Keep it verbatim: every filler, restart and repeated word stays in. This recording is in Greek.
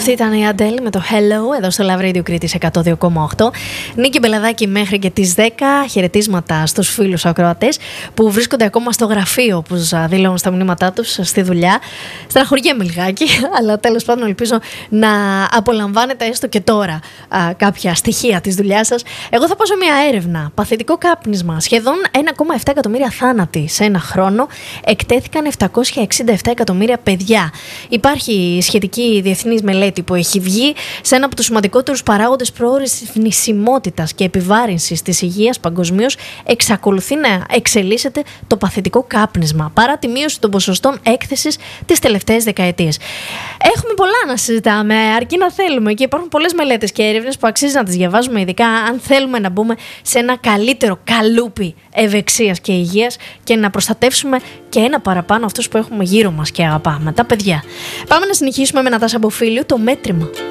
Αυτή ήταν η Αντέλ με το Hello εδώ στο Love Radio Κρήτης εκατό δύο κόμμα οκτώ. Νίκη Μπελαδάκη μέχρι και τις δέκα. Χαιρετίσματα στους φίλους ακροατές που βρίσκονται ακόμα στο γραφείο, που δηλώνουν στα μηνύματά τους στη δουλειά. Στεναχωριέμαι λιγάκι, αλλά τέλος πάντων ελπίζω να απολαμβάνετε έστω και τώρα α, κάποια στοιχεία της δουλειάς σας. Εγώ θα πάω σε μια έρευνα. Παθητικό κάπνισμα. Σχεδόν ένα κόμμα επτά εκατομμύρια θάνατοι σε ένα χρόνο. Εκτέθηκαν επτακόσια εξήντα επτά εκατομμύρια παιδιά. Υπάρχει σχετική διεθνής μελέτη που έχει βγει σε ένα από τους σημαντικότερους παράγοντες προώρησης θνησιμότητας και επιβάρυνσης της υγείας παγκοσμίως. Εξακολουθεί να εξελίσσεται το παθητικό κάπνισμα παρά τη μείωση των ποσοστών έκθεσης τις τελευταίες δεκαετίες. Έχουμε πολλά να συζητάμε, αρκεί να θέλουμε, και υπάρχουν πολλές μελέτες και έρευνες που αξίζει να τις διαβάζουμε, ειδικά αν θέλουμε να μπούμε σε ένα καλύτερο καλούπι ευεξίας και υγείας και να προστατεύσουμε και ένα παραπάνω αυτούς που έχουμε γύρω μας και αγαπάμε, τα παιδιά. Πάμε να συνεχίσουμε με Νατάσα Μποφίλιου, το μέτρημα.